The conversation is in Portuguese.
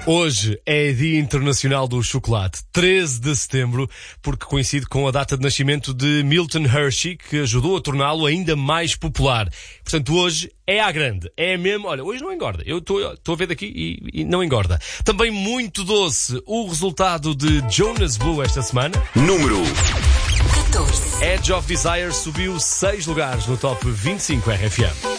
Hoje é Dia Internacional do Chocolate, 13 de setembro, porque coincide com a data de nascimento de Milton Hershey, que ajudou a torná-lo ainda mais popular. Portanto, hoje é à grande, é mesmo, olha, hoje não engorda, eu estou a ver daqui e não engorda. Também muito doce o resultado de Jonas Blue esta semana. Número 14. Edge of Desire subiu 6 lugares no Top 25 RFM.